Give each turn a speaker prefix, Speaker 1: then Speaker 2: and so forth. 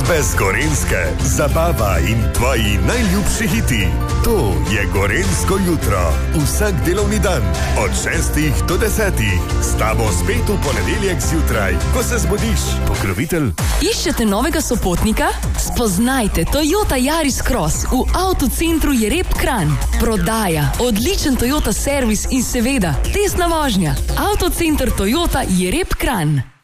Speaker 1: Skladbe z Gorenjske, zabava in tvoji najljubši hiti. To je Gorenjsko jutro. Vsak delovni dan od 6 do 10. S tabo spet v ponedeljek zjutraj, ko se zbudiš. Pokrovitelj.
Speaker 2: Iščete novega sopotnika? Spoznajte Toyota Yaris Cross v avtocentru Jereb Kranj. Prodaja, odličen Toyota servis in seveda testna vožnja. Avtocenter Toyota Jereb Kranj.